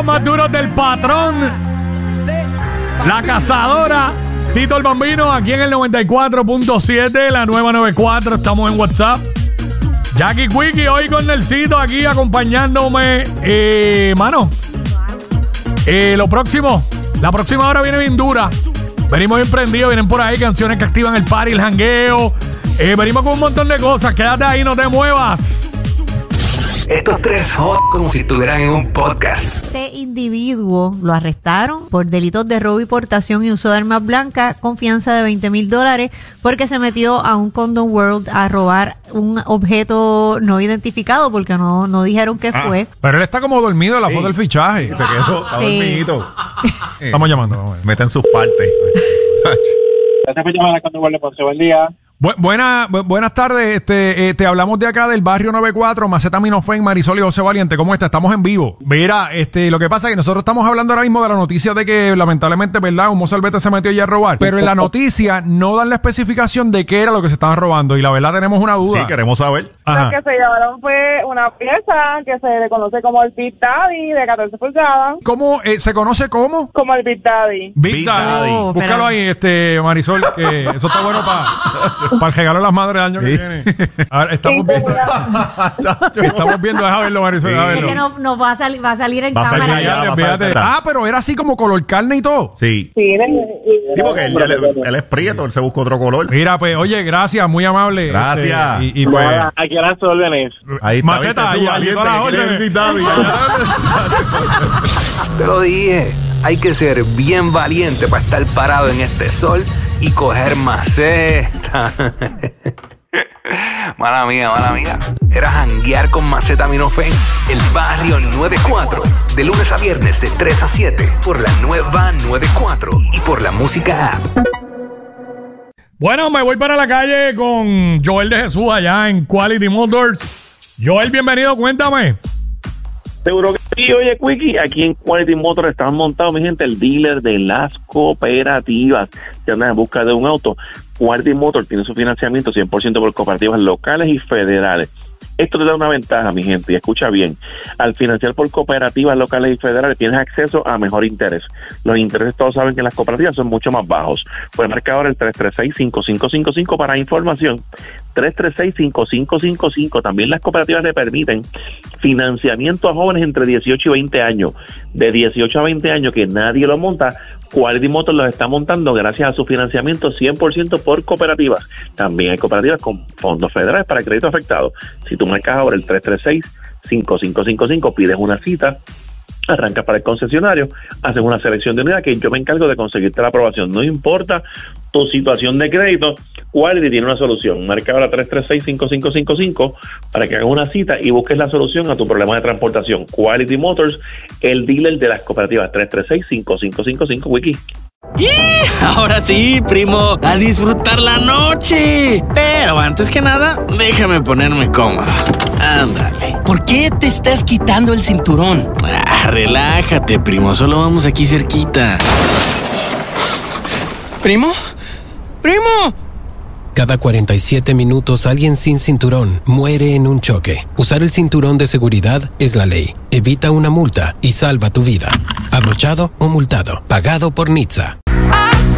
más duros del patrón. La Cazadora. Tito el Bambino, aquí en el 94.7, la nueva 94. Estamos en WhatsApp. Jackie Quickie, hoy con Nelsito aquí acompañándome. Mano, la próxima hora viene bien dura. Venimos bien prendidos, vienen por ahí canciones que activan el party, el jangueo. Venimos con un montón de cosas. Quédate ahí, no te muevas. Estos tres hot como si estuvieran en un podcast. Este individuo lo arrestaron por delitos de robo y portación y uso de armas blancas con fianza de $20,000 porque se metió a un Condom World a robar un objeto no identificado porque no dijeron qué fue. Pero él está como dormido en la foto del fichaje. Se quedó, está dormidito. Estamos llamando. Meten sus partes. Gracias por llamar a Condom World, Ponce. Buen día. Buenas tardes, te hablamos de acá del barrio 94, Macetaminofen, Marisol y José Valiente. ¿Cómo está? Estamos en vivo. Mira, lo que pasa es que nosotros estamos hablando ahora mismo de la noticia de que lamentablemente, ¿verdad? Un mozalbete se metió ya a robar. Pero en la noticia no dan la especificación de qué era lo que se estaban robando y la verdad tenemos una duda. Sí, queremos saber. Lo que se llevaron fue una pieza que se le conoce como el Big Daddy de 14 pulgadas. ¿Cómo se conoce cómo? Como el Big Daddy. Big Daddy. Oh, búscalo ahí, Marisol, que eso está bueno para el regalo de las madres del año que viene. A ver, estamos viendo, deja verlo, Marisol, deja verlo. Es que no va a salir en Va a cámara. salir allá. Fíjate. Pero era así como color carne y todo. Sí. Sí, Porque él es prieto, él se busca otro color. Mira, pues, oye, gracias, muy amable. Gracias. Y pues, aquí a las órdenes. Ahí está, Maceta, ¿viste tú, ahí, valiente, todas las que quiere órdenes. el Daddy? Te lo dije, hay que ser bien valiente para estar parado en este sol y coger maceta. Mala mía. Era janguear con Macetaminofen, el barrio 94. De lunes a viernes de 3 a 7 por la nueva 94 y por la música app. Bueno, me voy para la calle con Joel de Jesús allá en Quality Motors. Joel, bienvenido, cuéntame. Seguro que sí. Oye, Quickie, aquí en Quality Motors están montados, mi gente, el dealer de las cooperativas. Si andan en busca de un auto, Quality Motors tiene su financiamiento 100% por cooperativas locales y federales. Esto te da una ventaja, mi gente, y escucha bien. Al financiar por cooperativas locales y federales tienes acceso a mejor interés. Los intereses todos saben que en las cooperativas son mucho más bajos. Puedes marcar ahora el 336-5555 para información. 336-5555. También las cooperativas le permiten financiamiento a jóvenes entre 18 y 20 años. De 18 a 20 años que nadie lo monta, Quality Motors los está montando gracias a su financiamiento 100% por cooperativas. También hay cooperativas con fondos federales para crédito afectado. Si tú marcas ahora el 336-5555, pides una cita, arrancas para el concesionario, haces una selección de unidad que yo me encargo de conseguirte la aprobación. No importa tu situación de crédito, Quality tiene una solución. Marca ahora 336-5555 para que hagas una cita y busques la solución a tu problema de transportación. Quality Motors, el dealer de las cooperativas. 336-5555, Wiki. Ahora sí, primo, a disfrutar la noche. Pero antes que nada, déjame ponerme cómodo. Ándale. ¿Por qué te estás quitando el cinturón? Relájate, primo, solo vamos aquí cerquita. ¿Primo? ¡Primo! Cada 47 minutos alguien sin cinturón muere en un choque. Usar el cinturón de seguridad es la ley. Evita una multa y salva tu vida. Abrochado o multado. Pagado por NHTSA.